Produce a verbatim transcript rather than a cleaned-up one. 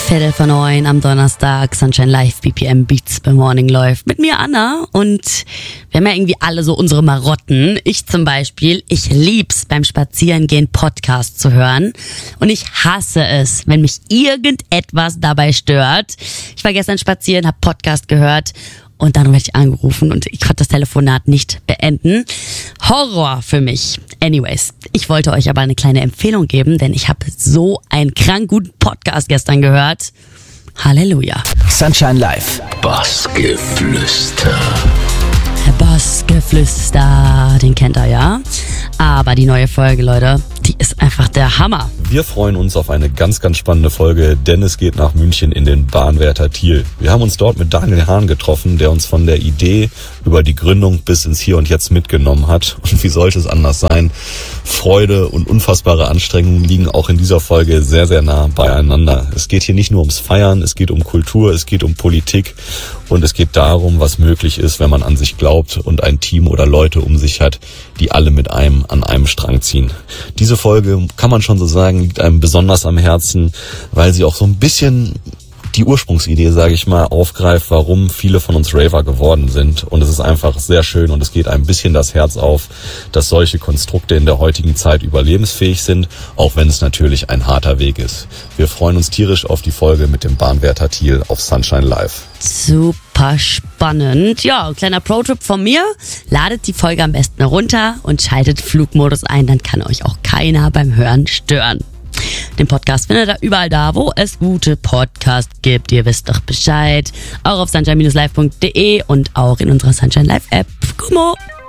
Viertel vor neun am Donnerstag, Sunshine Live, B P M Beats bei Morning läuft. Mit mir Anna und wir haben ja irgendwie alle so unsere Marotten. Ich zum Beispiel, ich lieb's beim Spazierengehen Podcast zu hören und ich hasse es, wenn mich irgendetwas dabei stört. Ich war gestern spazieren, hab Podcast gehört und dann werde ich angerufen und ich konnte das Telefonat nicht beenden. Horror für mich. Anyways, ich wollte euch aber eine kleine Empfehlung geben, denn ich habe so einen krank guten Podcast gestern gehört. Halleluja. Sunshine Live. Bassgeflüster. Bassgeflüster, den kennt ihr ja. Aber die neue Folge, Leute, die ist einfach der Hammer. Wir freuen uns auf eine ganz, ganz spannende Folge, denn es geht nach München in den Bahnwärter Thiel. Wir haben uns dort mit Daniel Hahn getroffen, der uns von der Idee über die Gründung bis ins Hier und Jetzt mitgenommen hat. Und wie sollte es anders sein? Freude und unfassbare Anstrengungen liegen auch in dieser Folge sehr, sehr nah beieinander. Es geht hier nicht nur ums Feiern, es geht um Kultur, es geht um Politik und es geht darum, was möglich ist, wenn man an sich glaubt und ein Team oder Leute um sich hat, die alle mit einem an einem Strang ziehen. Diese Folge, kann man schon so sagen, liegt einem besonders am Herzen, weil sie auch so ein bisschen die Ursprungsidee, sage ich mal, aufgreift, warum viele von uns Raver geworden sind. Und es ist einfach sehr schön und es geht ein bisschen das Herz auf, dass solche Konstrukte in der heutigen Zeit überlebensfähig sind, auch wenn es natürlich ein harter Weg ist. Wir freuen uns tierisch auf die Folge mit dem Bahnwärter Thiel auf Sunshine Live. Super spannend. Ja, ein kleiner Pro-Tipp von mir. Ladet die Folge am besten herunter und schaltet Flugmodus ein, dann kann euch auch keiner beim Hören stören. Den Podcast findet ihr überall da, wo es gute Podcasts gibt. Ihr wisst doch Bescheid. Auch auf sunshine Bindestrich live Punkt de und auch in unserer Sunshine Live App. Gummo!